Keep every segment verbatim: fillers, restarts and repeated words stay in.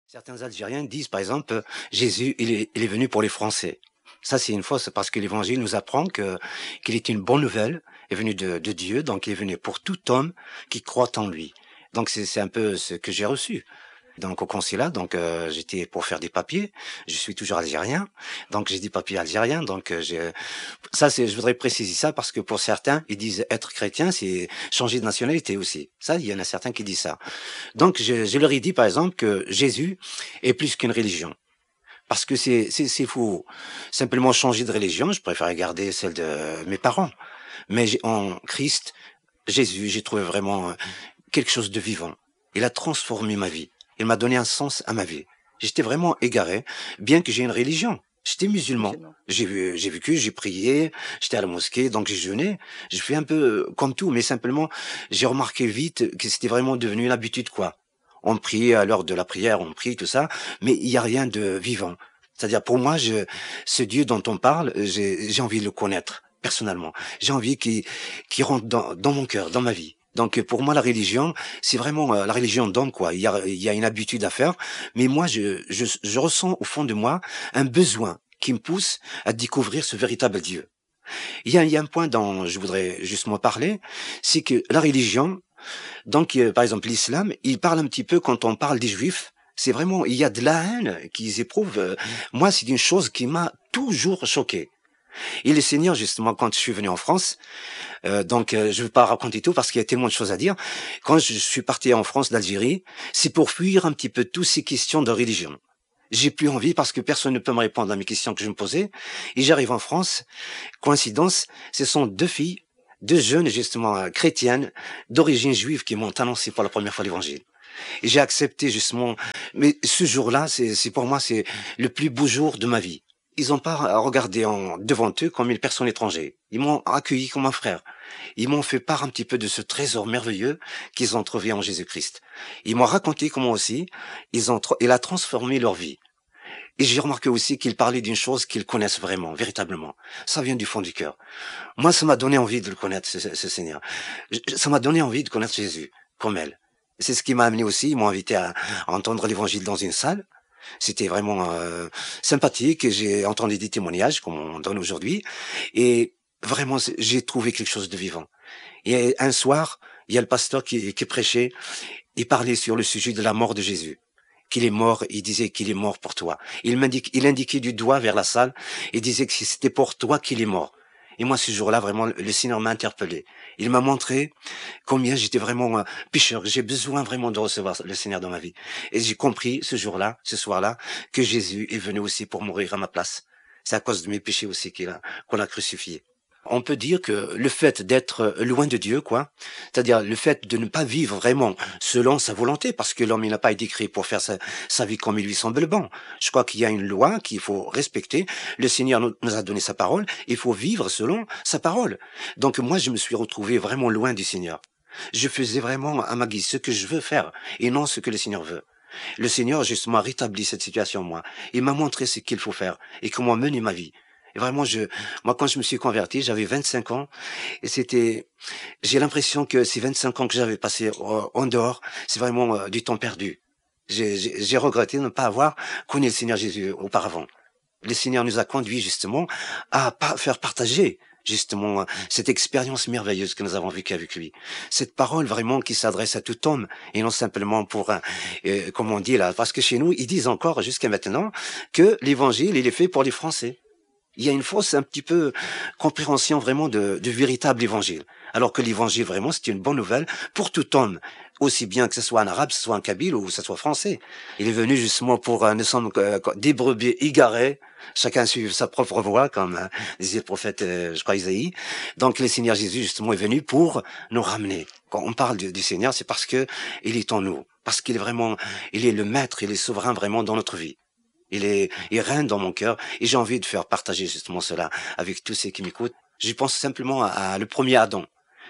Certains Algériens disent, par exemple, euh, Jésus, il est, il est venu pour les Français. Ça, c'est une fausse, parce que l'Évangile nous apprend que qu'il est une bonne nouvelle, est venu de, de Dieu, donc il est venu pour tout homme qui croit en lui. Donc c'est c'est un peu ce que j'ai reçu. Donc au consulat, donc euh, j'étais pour faire des papiers. Je suis toujours algérien, donc j'ai des papiers algériens. Donc euh, j'ai ça, c'est, je voudrais préciser ça parce que pour certains, ils disent être chrétien, c'est changer de nationalité aussi. Ça, il y en a certains qui disent ça. Donc je, je leur ai dit par exemple que Jésus est plus qu'une religion. Parce que c'est, c'est, c'est fou. Simplement changer de religion, je préfère garder celle de mes parents. Mais j'ai- en Christ, Jésus, j'ai trouvé vraiment euh, quelque chose de vivant. Il a transformé ma vie. Il m'a donné un sens à ma vie. J'étais vraiment égaré, bien que j'ai une religion. J'étais musulman. Musulman. J'ai vu, j'ai vécu, j'ai prié, j'étais à la mosquée, donc j'ai jeûné. J'ai fait un peu euh, comme tout, mais simplement, j'ai remarqué vite que c'était vraiment devenu une habitude, quoi. On prie à l'heure de la prière, on prie, tout ça, mais il y a rien de vivant. C'est-à-dire, pour moi, je, ce Dieu dont on parle, j'ai, j'ai envie de le connaître, personnellement. J'ai envie qu'il, qu'il rentre dans, dans mon cœur, dans ma vie. Donc pour moi la religion, c'est vraiment euh, la religion d'homme quoi. Il y a, il y a une habitude à faire, mais moi je, je, je ressens au fond de moi un besoin qui me pousse à découvrir ce véritable Dieu. Il y a, il y a un point dont je voudrais justement parler, c'est que la religion, donc euh, par exemple l'islam, il parle un petit peu quand on parle des juifs. C'est vraiment, il y a de la haine qu'ils éprouvent. Euh, Moi, c'est une chose qui m'a toujours choqué. Et le Seigneur, justement, quand je suis venu en France, euh, donc, euh, je ne veux pas raconter tout parce qu'il y a tellement de choses à dire. Quand je suis parti en France d'Algérie, c'est pour fuir un petit peu toutes ces questions de religion. J'ai plus envie parce que personne ne peut me répondre à mes questions que je me posais. Et j'arrive en France. Coïncidence, ce sont deux filles, deux jeunes justement euh, chrétiennes d'origine juive qui m'ont annoncé pour la première fois l'évangile. Et j'ai accepté justement. Mais ce jour-là, c'est c'est pour moi, c'est le plus beau jour de ma vie. Ils ont pas regardé en, devant eux comme une personne étrangère. Ils m'ont accueilli comme un frère. Ils m'ont fait part un petit peu de ce trésor merveilleux qu'ils ont trouvé en Jésus-Christ. Ils m'ont raconté comment aussi ils ont, tra- il a transformé leur vie. Et j'ai remarqué aussi qu'ils parlaient d'une chose qu'ils connaissent vraiment, véritablement. Ça vient du fond du cœur. Moi, ça m'a donné envie de le connaître, ce, ce Seigneur. Je- Ça m'a donné envie de connaître Jésus, comme elle. C'est ce qui m'a amené aussi, ils m'ont invité à, à entendre l'évangile dans une salle. C'était vraiment euh, sympathique et j'ai entendu des témoignages, comme on donne aujourd'hui. Et vraiment, c'est- j'ai trouvé quelque chose de vivant. Et un soir, il y a le pasteur qui, qui prêchait, il parlait sur le sujet de la mort de Jésus. Qu'il est mort, il disait qu'il est mort pour toi. Il m'indique, il indiquait du doigt vers la salle et disait que c'était pour toi qu'il est mort. Et moi, ce jour-là, vraiment, le Seigneur m'a interpellé. Il m'a montré combien j'étais vraiment un pécheur. J'ai besoin vraiment de recevoir le Seigneur dans ma vie. Et j'ai compris ce jour-là, ce soir-là, que Jésus est venu aussi pour mourir à ma place. C'est à cause de mes péchés aussi qu'il a, qu'on l'a crucifié. On peut dire que le fait d'être loin de Dieu, quoi, c'est-à-dire le fait de ne pas vivre vraiment selon sa volonté, parce que l'homme il n'a pas été créé pour faire sa, sa vie comme il lui semble bon. Je crois qu'il y a une loi qu'il faut respecter. Le Seigneur nous, nous a donné sa parole, il faut vivre selon sa parole. Donc moi, je me suis retrouvé vraiment loin du Seigneur. Je faisais vraiment à ma guise ce que je veux faire et non ce que le Seigneur veut. Le Seigneur justement a rétabli cette situation en moi. Il m'a montré ce qu'il faut faire et comment mener ma vie. Et vraiment, je, moi, quand je me suis converti, j'avais vingt-cinq ans et c'était, j'ai l'impression que ces vingt-cinq ans que j'avais passés euh, en dehors, c'est vraiment euh, du temps perdu. J'ai j'ai- j'ai regretté de ne pas avoir connu le Seigneur Jésus auparavant. Le Seigneur nous a conduits justement à pas faire partager justement cette expérience merveilleuse que nous avons vécue avec lui. Cette parole vraiment qui s'adresse à tout homme et non simplement pour un, euh, comme on dit là, parce que chez nous, ils disent encore jusqu'à maintenant que l'évangile, il est fait pour les Français. Il y a une fausse un petit peu compréhension vraiment de, du véritable évangile. Alors que l'évangile vraiment c'est une bonne nouvelle pour tout homme, aussi bien que ce soit un arabe, que ce soit un kabyle ou que ce soit français. Il est venu justement pour, euh, nous sommes euh, des brebis égarés, chacun suit sa propre voie, comme euh, disait le prophète, euh, je crois Isaïe. Donc le Seigneur Jésus justement est venu pour nous ramener. Quand on parle du, du Seigneur, c'est parce que il est en nous, parce qu'il est vraiment, il est le maître, il est souverain vraiment dans notre vie. Il est, il règne dans mon cœur et j'ai envie de faire partager justement cela avec tous ceux qui m'écoutent. Je pense simplement à, à le premier Adam.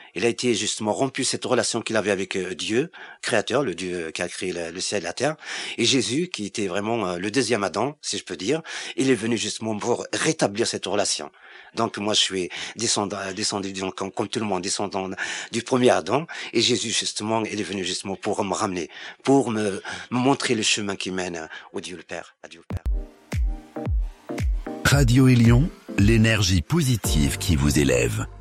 Il a été justement rompu cette relation qu'il avait avec euh, Dieu, créateur, le Dieu qui a créé le, le ciel et la terre. Et Jésus, qui était vraiment euh, le deuxième Adam, si je peux dire, il est venu justement pour rétablir cette relation. Donc moi, je suis descendant, descendu donc, comme, comme tout le monde, descendant du premier Adam. Et Jésus, justement, il est venu justement pour me ramener, pour me, me montrer le chemin qui mène au Dieu le Père, à Dieu le Père. Radio Élion, l'énergie positive qui vous élève.